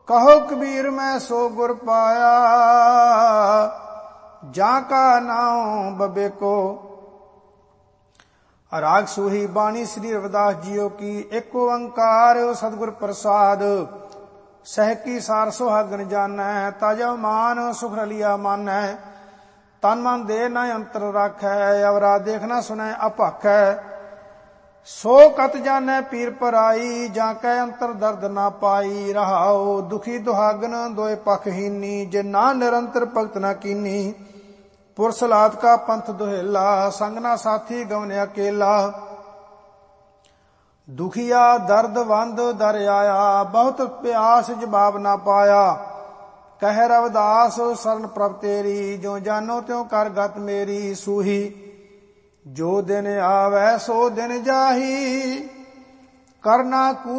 कहो कबीर मैं सो गुर पाया, जा का नाम बबे को। राग सूही बाणी श्री रविदास जीओ की। एक ओंकार सतगुर प्रसाद, सह की सार सुहागन जानै। ताजा मान सुख रलिया मानै, तन मन दे न अंतर राखै। अवरा देखना सुनै अभाखै, सो कत जानै पीर पराई। जाकै अंतर दर्द ना पाई। रहाओ दुखी दुहागन दोए पखहीनी, जे ना निरंतर भगत ना कीनी। पुरसलाद का पंथ दुहेला, संग ना साथी गवन अकेला। दुखिया दर्द वंद दर आया, बहुत प्यास जवाब ना पाया। कह रविदास शरण प्रभ तेरी, जो जानो त्यों कर गत मेरी। सूही जो दिन आवे सो दिन जाही, करना